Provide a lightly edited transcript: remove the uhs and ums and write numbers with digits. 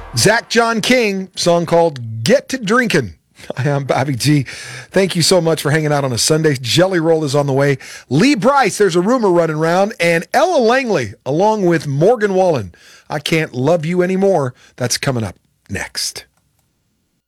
Zach John King, song called Get to Drinkin'. I'm Bobby G. Thank you so much for hanging out on a Sunday. Jelly Roll is on the way. Lee Brice, there's a rumor running around, and Ella Langley, along with Morgan Wallen. I Can't Love You Anymore. That's coming up next.